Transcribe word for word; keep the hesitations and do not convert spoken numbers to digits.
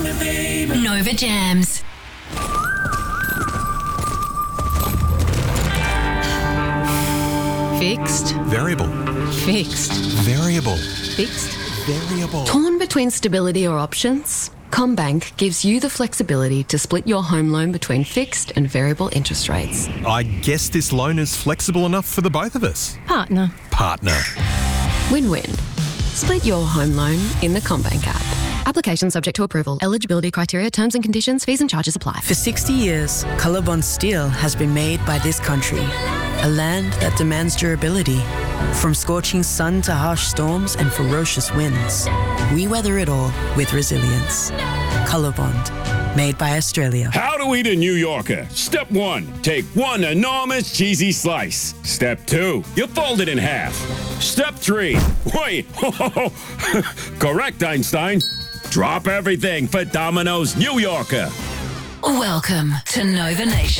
Nova Jams. Fixed. Variable. Fixed. Variable. Fixed. Variable. Torn between stability or options? CommBank gives you the flexibility to split your home loan between fixed and variable interest rates. I guess this loan is flexible enough for the both of us. Partner. Partner. Win-win. Split your home loan in the CommBank app. Application subject to approval. Eligibility criteria, terms and conditions, fees and charges apply. For sixty years, Colorbond steel has been made by this country, a land that demands durability. From scorching sun to harsh storms and ferocious winds, we weather it all with resilience. Colorbond, made by Australia. How to eat a New Yorker. Step one, take one enormous cheesy slice. Step two, you fold it in half. Step three, wait, correct, Einstein. Drop everything for Domino's New Yorker. Welcome to Nova Nation.